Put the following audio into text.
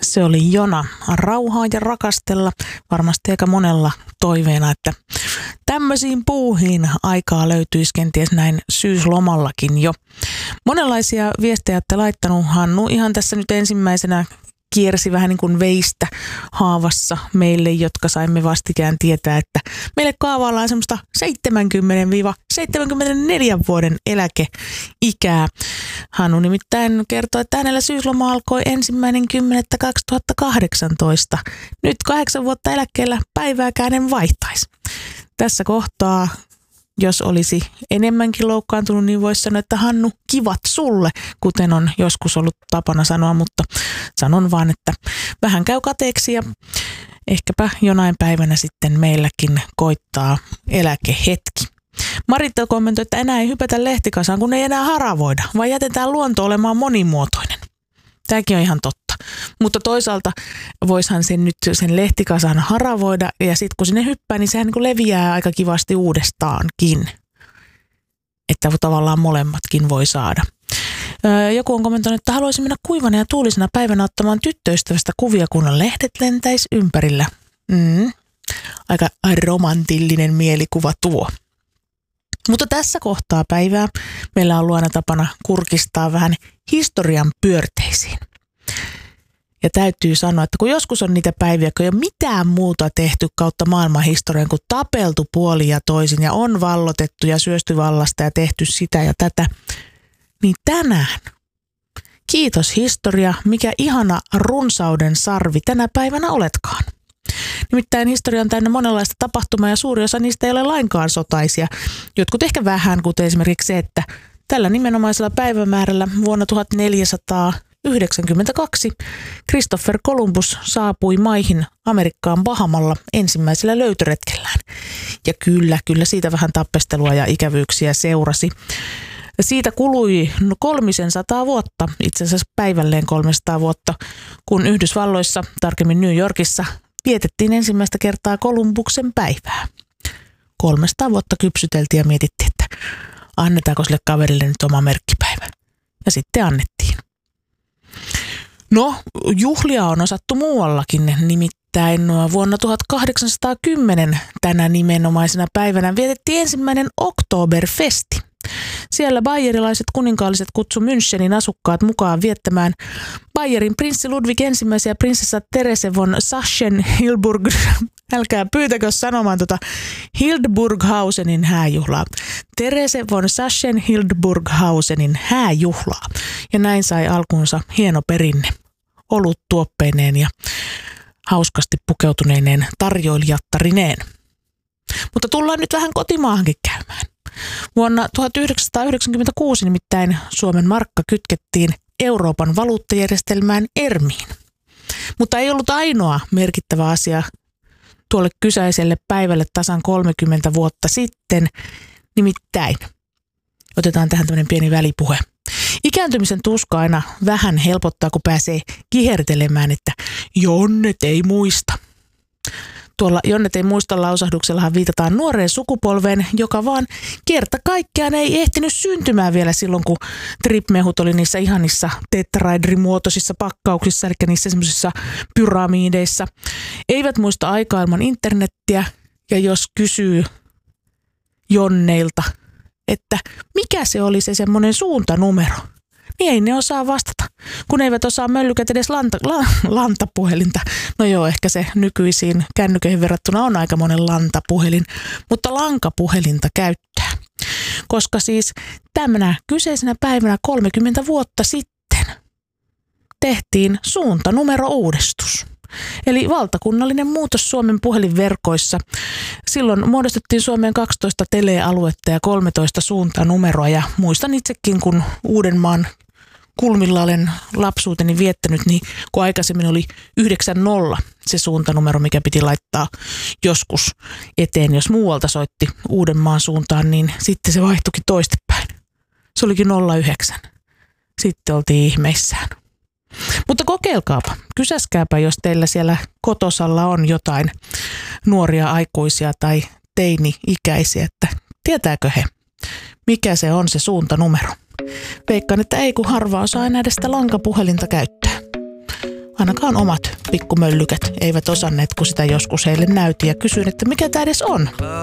Se oli Jona. Rauhaa ja rakastella. Varmasti aika monella toiveena, että tämmöisiin puuhiin aikaa löytyisi kenties näin syyslomallakin jo. Monenlaisia viestejä olette laittanut. Hannu ihan tässä nyt ensimmäisenä kiersi vähän niin kuin veistä haavassa meille, jotka saimme vastikään tietää, että meille kaavaillaan semmoista 70-74 vuoden eläkeikää. Hannu nimittäin kertoi, että hänellä syysloma alkoi 1.10.2018. Nyt 8 vuotta eläkkeellä päivääkään en vaihtaisi. Tässä kohtaa, jos olisi enemmänkin loukkaantunut, niin voisi sanoa, että Hannu, kivat sulle, kuten on joskus ollut tapana sanoa, mutta sanon vaan, että vähän käy kateeksi ja ehkäpä jonain päivänä sitten meilläkin koittaa eläkehetki. Maritta kommentoi, että enää ei hypätä lehtikasaan, kun ei enää haravoida, vaan jätetään luonto olemaan monimuotoinen. Tämäkin on ihan totta. Mutta toisaalta voishan sen lehtikasan haravoida ja sitten kun sinne hyppää, niin sehän niin kuin leviää aika kivasti uudestaankin. Että tavallaan molemmatkin voi saada. Joku on kommentoinut, että haluaisin mennä kuivana ja tuulisena päivänä ottamaan tyttöystävästä kuvia, kun lehdet lentäisi ympärillä. Aika romantillinen mielikuva tuo. Mutta tässä kohtaa päivää meillä on ollut aina tapana kurkistaa vähän historian pyörteisiin. Ja täytyy sanoa, että kun joskus on niitä päiviä, kun ei ole mitään muuta tehty kautta maailmanhistorian kuin tapeltu puolin ja toisin ja on vallotettu ja syösty vallasta ja tehty sitä ja tätä, niin tänään, kiitos historia, mikä ihana runsauden sarvi tänä päivänä oletkaan. Nimittäin historia on täynnä monenlaista tapahtumaa ja suuri osa niistä ei ole lainkaan sotaisia. Jotkut ehkä vähän, kuten esimerkiksi se, että tällä nimenomaisella päivämäärällä vuonna 1492 Christopher Columbus saapui maihin Amerikkaan Bahamalla ensimmäisellä löytöretkellään. Ja kyllä siitä vähän tappestelua ja ikävyyksiä seurasi. Siitä kului 300 vuotta, itse asiassa päivälleen 300 vuotta, kun Yhdysvalloissa, tarkemmin New Yorkissa, vietettiin ensimmäistä kertaa Kolumbuksen päivää. 300 vuotta kypsyteltiin ja mietittiin, että annetaanko sille kaverille nyt oma merkkipäivä. Ja sitten annettiin. No, juhlia on osattu muuallakin, nimittäin vuonna 1810 tänä nimenomaisena päivänä vietettiin ensimmäinen Oktoberfesti. Siellä bayerilaiset kuninkaalliset kutsu Münchenin asukkaat mukaan viettämään Bayerin prinssi Ludwig I ja prinsessa Therese von Sachsen-Hildburg, älkää pyytäkö sanomaan Hildburghausenin hääjuhlaa. Therese von Sachsen-Hildburghausenin hääjuhlaa. Ja näin sai alkunsa hieno perinne olut tuoppeineen ja hauskasti pukeutuneineen tarjoilijattarineen. Mutta tullaan nyt vähän kotimaahankin käymään. Vuonna 1996 nimittäin Suomen markka kytkettiin Euroopan valuuttajärjestelmään ERMiin. Mutta ei ollut ainoa merkittävä asia tuolle kyseiselle päivälle tasan 30 vuotta sitten. Nimittäin, otetaan tähän tämmöinen pieni välipuhe. Ikääntymisen tuska aina vähän helpottaa, kun pääsee kihertelemään, että Jonnet ei muista. Tuolla Jonnet ei muista -lausahduksellahan viitataan nuoreen sukupolveen, joka vaan kerta kaikkiaan ei ehtinyt syntymään vielä silloin, kun tripmehut oli niissä ihanissa tetraedrimuotoisissa pakkauksissa, eli niissä semmoisissa pyramideissa. Eivät muista aikaa ilman internettiä, ja jos kysyy Jonneilta, että mikä se oli se semmoinen suuntanumero, niin ei ne osaa vastata, kun eivät osaa möllykät edes lantapuhelinta. No joo, ehkä se nykyisiin kännyköihin verrattuna on aika monen lantapuhelin, mutta lankapuhelinta käyttää. Koska siis tämänä kyseisenä päivänä 30 vuotta sitten tehtiin suuntanumero-uudistus. Eli valtakunnallinen muutos Suomen puhelinverkoissa. Silloin muodostettiin Suomeen 12 telealuetta ja 13 suuntanumeroa ja muistan itsekin, kun Uudenmaan kulmilla olen lapsuuteni viettänyt, niin kun aikaisemmin oli 90 se suuntanumero, mikä piti laittaa joskus eteen, jos muualta soitti Uudenmaan suuntaan, niin sitten se vaihtuikin toistepäin. Se olikin 09. Sitten oltiin ihmeissään. Mutta kokeilkaapa, kysäskääpä, jos teillä siellä kotosalla on jotain nuoria aikuisia tai teini-ikäisiä, että tietääkö he, mikä se on se suuntanumero. Veikkaan, että ei kun harva osaa enää sitä lankapuhelinta käyttää. Ainakaan omat pikkumöllykät eivät osanneet, kun sitä joskus heille näytin ja kysyin, että mikä tämä edes on.